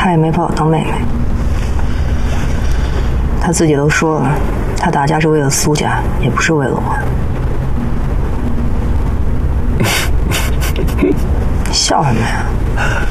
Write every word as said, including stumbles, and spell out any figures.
她也没把我当妹妹。她自己都说了，她打架是为了苏家，也不是为了我。笑什么呀？